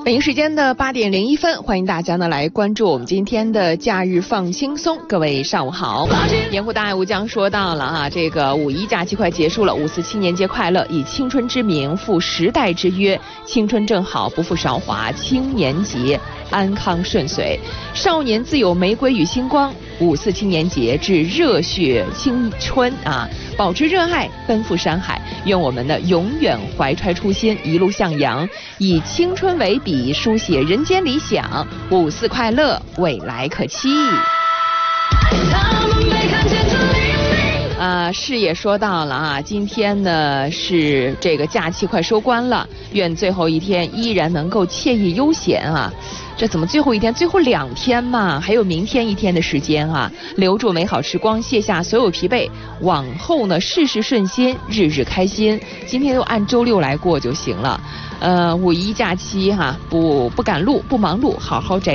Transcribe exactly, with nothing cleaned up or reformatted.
北京时间的八点零一分，欢迎大家呢来关注我们今天的假日放轻松。各位上午好，盐湖大爱吴江说到了啊，这个五一假期快结束了，五四青年节快乐！以青春之名，赴时代之约，青春正好，不负韶华，青年节安康顺遂，少年自有玫瑰与星光。五四青年节致热血青春啊，保持热爱，奔赴山海，愿我们呢永远怀揣初心，一路向阳，以青春为笔，书写人间理想。五四快乐，未来可期。啊，是也说到了啊，今天呢是这个假期快收官了，愿最后一天依然能够惬意悠闲啊。这怎么最后一天？最后两天嘛，还有明天一天的时间啊，留住美好时光，卸下所有疲惫，往后呢事事顺心，日日开心。今天就按周六来过就行了。呃，五一假期哈、啊，不不赶路，不忙碌，好好宅。